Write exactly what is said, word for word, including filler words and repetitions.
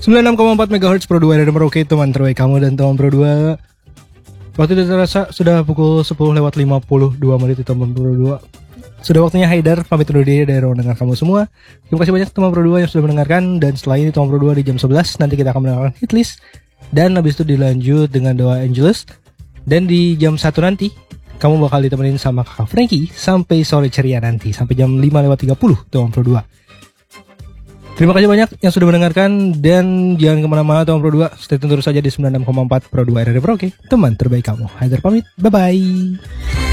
sembilan puluh enam koma empat megahertz Pro dua R R Merauke, teman terbaik kamu dan teman Pro dua. Waktu itu terasa sudah pukul sepuluh lewat lima puluh dua menit teman Pro dua. Sudah waktunya Haidar pamit undur diri dari ruang dengar kamu semua. Terima kasih banyak teman Pro dua yang sudah mendengarkan. Dan setelah ini teman Pro dua di jam sebelas nanti kita akan mendengarkan hitlist. Dan habis itu dilanjut dengan doa Angelus. Dan di jam satu nanti kamu bakal ditemenin sama kakak Frankie sampai sore ceria nanti, sampai jam lima lewat tiga puluh teman Pro dua. Terima kasih banyak yang sudah mendengarkan. Dan jangan kemana-mana teman Pro dua. Stay tune terus saja di sembilan puluh enam koma empat Pro dua R R Merauke, teman terbaik kamu. Haidar pamit, bye-bye.